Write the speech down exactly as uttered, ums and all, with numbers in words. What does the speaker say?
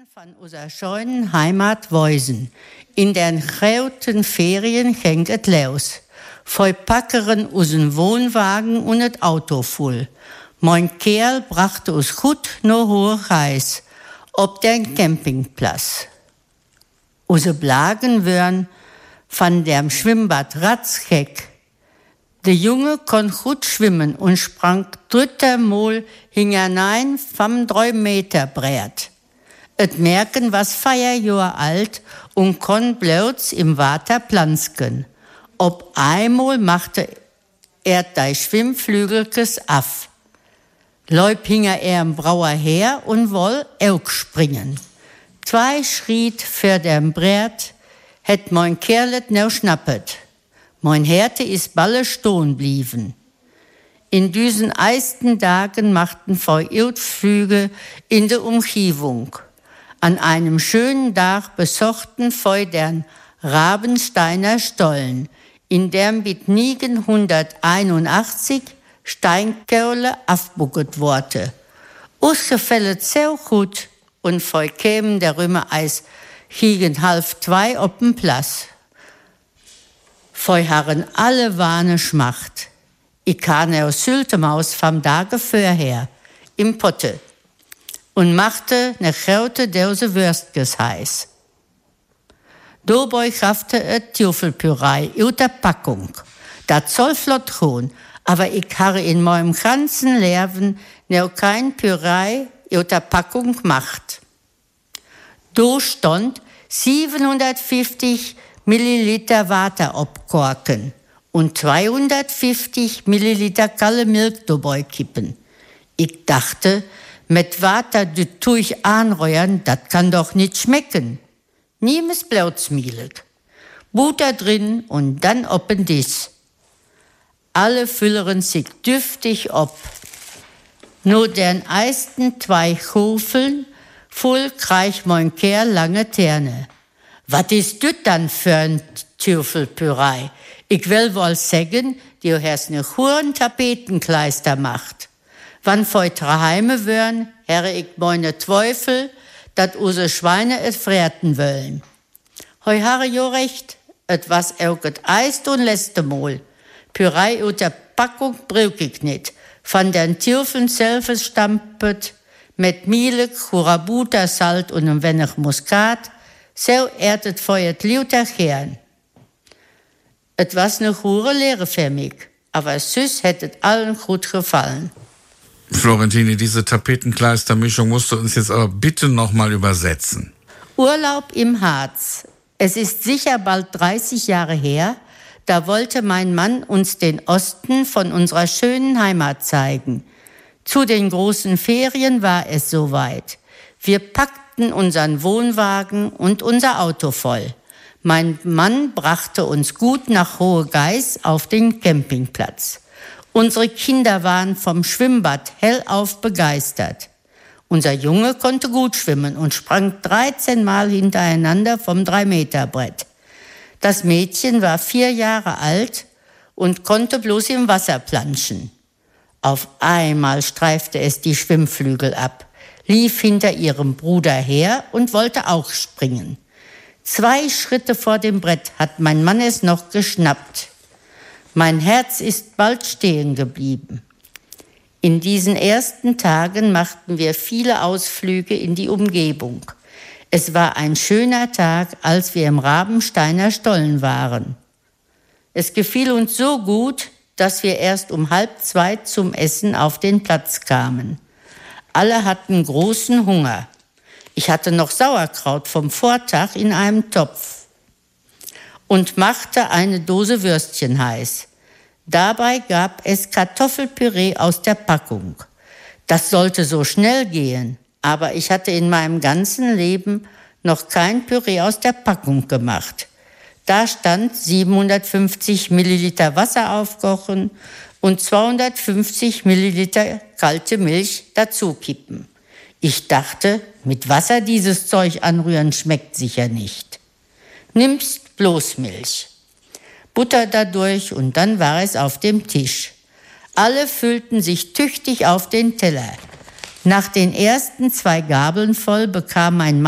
von unserer schönen Heimat Weusen. In den großen Ferien hängt es los. Voll packeren unseren Wohnwagen und das Auto voll. Mein Kerl brachte uns gut no hohe Reis, ob den Campingplatz. Unsere Blagen wären von dem Schwimmbad ratzkeck. Der Junge konnte gut schwimmen und sprang drittermal hinein vom drei Meter Brett. Et Merken was vier Jahre alt und kon bloß im Wasser plansken. Ob einmal machte er die Schwimmflügelkes af. Leub hing er im Brauer her und woll auch springen. Zwei Schritt für dem Brett hätt mein Kerlet no schnappet. Mein Härte ist balle stehen blieben. In diesen eisten Tagen machten wir Ausflüge in der Umgebung. An einem schönen Tag besuchten wir den Rabensteiner Stollen, in dem mit neunzehnhunderteinundachtzig Steinkohle aufgebuckt wurde. Uns gefällt so gut und wir kämen der Römer eis gegen halb zwei auf den Platz. Wir haben alle Wahne schmacht. Ich kam aus Sültemaus vom Tage vorher, im Potte, und machte ne große Dose Würstges heiß. Dabei schaffte et Tüffelpürei aus der Packung. Das soll flott gehen, aber ich habe in meinem ganzen Leben noch kein Pürei aus der Packung gemacht. Da stand siebenhundertfünfzig Milliliter Wasser abkorken und zweihundertfünfzig Milliliter kalte Milch dabei kippen. Ich dachte, mit Wasser durch anrühren, das kann doch nicht schmecken. Niemes Blautsmilch. Butter drin und dann oben dies. Alle fülleren sich düftig ab. Nur den eisten zwei Kufeln voll kreich mein Kerl lange Terne. Was ist das dann für ein Tüffelpürei? Ich will wohl sagen, du hast ne hohen Tapetenkleister macht. Wann feutre Heime wären, herre ich meine Teufel, dat unsere Schweine et freten wollen. Heu habe jo recht, et was auch et eist und letzte Mal. Pürei ut der Packung brück ich nicht. Von den Tüffeln selbst stampet, mit Milch, Hurabuta, Salt und ein wenig Muskat, so erdet feuert lauter Kern. Et was ne hure Lehre für mich, aber süß hättet allen gut gefallen. Florentine, diese Tapetenkleistermischung musst du uns jetzt aber bitte nochmal übersetzen. Urlaub im Harz. Es ist sicher bald dreißig Jahre her, da wollte mein Mann uns den Osten von unserer schönen Heimat zeigen. Zu den großen Ferien war es soweit. Wir packten unseren Wohnwagen und unser Auto voll. Mein Mann brachte uns gut nach Hohe Geiß auf den Campingplatz. Unsere Kinder waren vom Schwimmbad hellauf begeistert. Unser Junge konnte gut schwimmen und sprang dreizehn Mal hintereinander vom drei Meter Brett. Das Mädchen war vier Jahre alt und konnte bloß im Wasser planschen. Auf einmal streifte es die Schwimmflügel ab, lief hinter ihrem Bruder her und wollte auch springen. Zwei Schritte vor dem Brett hat mein Mann es noch geschnappt. Mein Herz ist bald stehen geblieben. In diesen ersten Tagen machten wir viele Ausflüge in die Umgebung. Es war ein schöner Tag, als wir im Rabensteiner Stollen waren. Es gefiel uns so gut, dass wir erst um halb zwei zum Essen auf den Platz kamen. Alle hatten großen Hunger. Ich hatte noch Sauerkraut vom Vortag in einem Topf und machte eine Dose Würstchen heiß. Dabei gab es Kartoffelpüree aus der Packung. Das sollte so schnell gehen, aber ich hatte in meinem ganzen Leben noch kein Püree aus der Packung gemacht. Da stand siebenhundertfünfzig Milliliter Wasser aufkochen und zweihundertfünfzig Milliliter kalte Milch dazu kippen. Ich dachte, mit Wasser dieses Zeug anrühren schmeckt sicher nicht. Nimmst bloß Milch. Butter dadurch und dann war es auf dem Tisch. Alle füllten sich tüchtig auf den Teller. Nach den ersten zwei Gabeln voll bekam mein Mann